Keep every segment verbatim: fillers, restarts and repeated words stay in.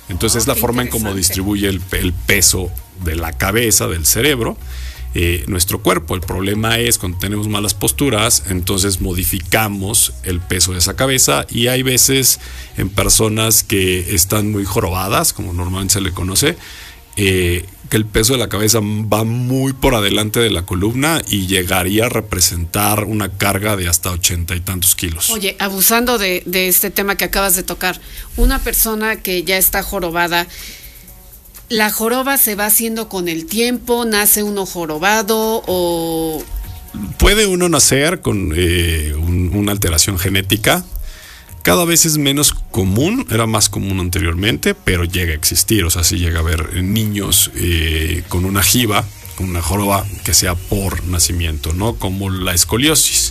Entonces oh, es la forma en cómo distribuye el, el peso de la cabeza, del cerebro, eh, nuestro cuerpo. El problema es cuando tenemos malas posturas, entonces modificamos el peso de esa cabeza, y hay veces en personas que están muy jorobadas, como normalmente se le conoce, eh, que el peso de la cabeza va muy por adelante de la columna y llegaría a representar una carga de hasta ochenta y tantos kilos. Oye, abusando de, de este tema que acabas de tocar, una persona que ya está jorobada, ¿la joroba se va haciendo con el tiempo? ¿Nace uno jorobado o...? Puede uno nacer con eh, un, una alteración genética. Cada vez es menos común, era más común anteriormente, pero llega a existir. O sea, sí llega a haber niños eh, con una jiba, con una joroba que sea por nacimiento, ¿no? Como la escoliosis.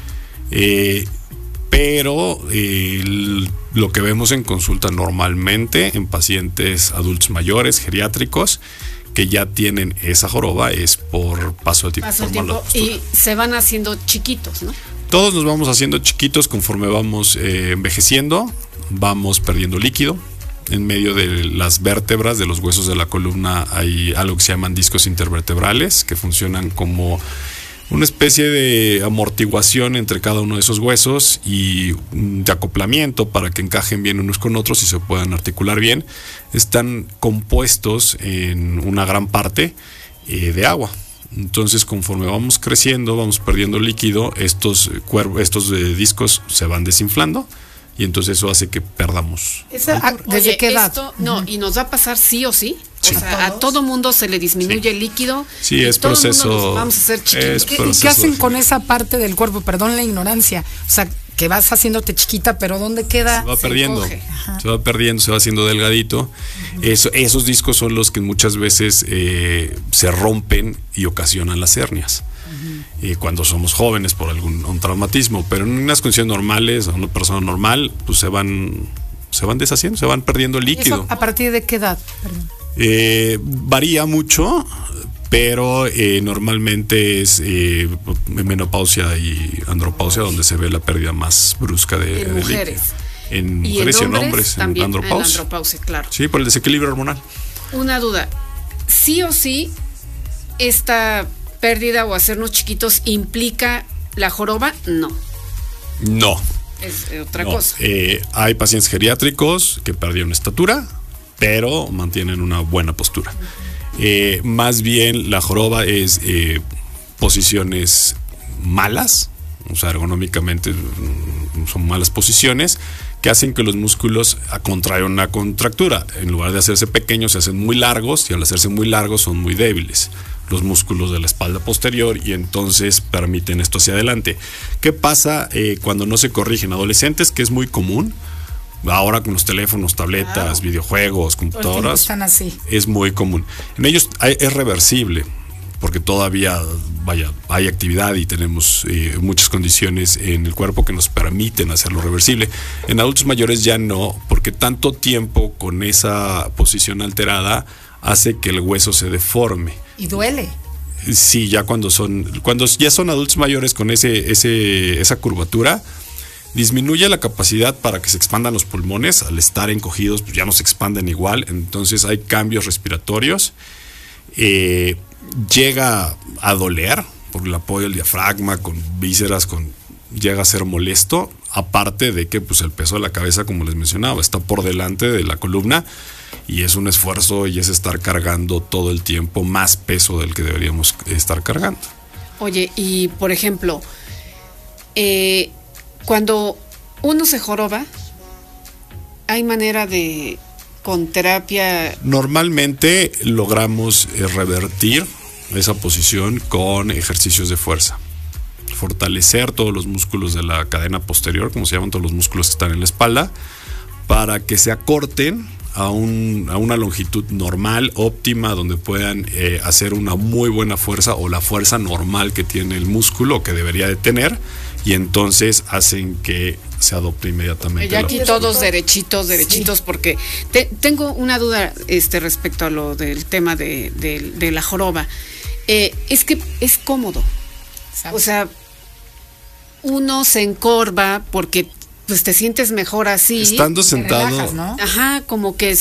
Eh, pero eh, el, lo que vemos en consulta normalmente en pacientes adultos mayores, geriátricos, que ya tienen esa joroba, es por paso de tiempo. Paso de tiempo y se van haciendo chiquitos, ¿no? Todos nos vamos haciendo chiquitos conforme vamos eh, envejeciendo, vamos perdiendo líquido. En medio de las vértebras de los huesos de la columna hay algo que se llaman discos intervertebrales, que funcionan como una especie de amortiguación entre cada uno de esos huesos y de acoplamiento para que encajen bien unos con otros y se puedan articular bien. Están compuestos en una gran parte eh, de agua. Entonces, conforme vamos creciendo, vamos perdiendo líquido, estos, cuervos, estos eh, discos se van desinflando, y entonces eso hace que perdamos. Esa, ¿Desde Oye, qué edad? Esto, no, uh-huh. ¿Y nos va a pasar sí o sí? Sí. O sea, ¿a todo mundo se le disminuye sí. el líquido? Sí, es todo proceso. Mundo nos vamos a hacer chiquitos. ¿Qué, ¿Y qué hacen con esa parte del cuerpo? Perdón la ignorancia. O sea, que vas haciéndote chiquita, pero ¿dónde queda? Se va perdiendo, se, se va perdiendo, se va haciendo delgadito. Uh-huh. Eso, esos discos son los que muchas veces eh, se rompen y ocasionan las hernias. Uh-huh. Eh, cuando somos jóvenes por algún un traumatismo, pero en unas condiciones normales, a una persona normal, pues se van, se van deshaciendo, se van perdiendo el líquido. ¿Eso a partir de qué edad? Perdón. Eh, varía mucho, pero eh, normalmente es eh, menopausia y andropausia donde se ve la pérdida más brusca de, en de mujeres. Líquido. En mujeres y en hombres, también, en andropausia. En andropausia, claro. Sí, por el desequilibrio hormonal. Una duda, ¿sí o sí esta pérdida o hacernos chiquitos implica la joroba? No. No. Es eh, otra no. cosa. Eh, hay pacientes geriátricos que perdieron estatura, pero mantienen una buena postura. Eh, más bien la joroba es eh, posiciones malas, o sea, ergonómicamente son malas posiciones que hacen que los músculos contraigan una contractura. En lugar de hacerse pequeños, se hacen muy largos, y al hacerse muy largos son muy débiles los músculos de la espalda posterior, y entonces permiten esto hacia adelante. ¿Qué pasa eh, cuando no se corrigen? Adolescentes, que es muy común. Ahora con los teléfonos, tabletas, wow. videojuegos, computadoras, están así. Es muy común. En ellos hay, es reversible, porque todavía vaya, hay actividad y tenemos eh, muchas condiciones en el cuerpo que nos permiten hacerlo reversible. En adultos mayores ya no, porque tanto tiempo con esa posición alterada hace que el hueso se deforme. Y duele. Sí, ya cuando son, cuando ya son adultos mayores con ese, ese, esa curvatura, disminuye la capacidad para que se expandan los pulmones. Al estar encogidos, pues ya no se expanden igual, entonces hay cambios respiratorios. Eh, llega a doler por el apoyo del diafragma, con vísceras, con, llega a ser molesto, aparte de que pues el peso de la cabeza, como les mencionaba, está por delante de la columna, y es un esfuerzo y es estar cargando todo el tiempo más peso del que deberíamos estar cargando. Oye, y por ejemplo, eh, cuando uno se joroba, ¿hay manera de, con terapia? Normalmente logramos eh, revertir esa posición con ejercicios de fuerza. Fortalecer todos los músculos de la cadena posterior, como se llaman todos los músculos que están en la espalda, para que se acorten a, un, a una longitud normal, óptima, donde puedan eh, hacer una muy buena fuerza, o la fuerza normal que tiene el músculo, que debería de tener, y entonces hacen que se adopte inmediatamente. Ya aquí todos derechitos, derechitos, sí. Porque te, tengo una duda este, respecto a lo del tema de, de, de la joroba. Eh, es que es cómodo. ¿Sabes? O sea, uno se encorva porque pues te sientes mejor así. Estando sentado. Relajas, ¿no? Ajá, como que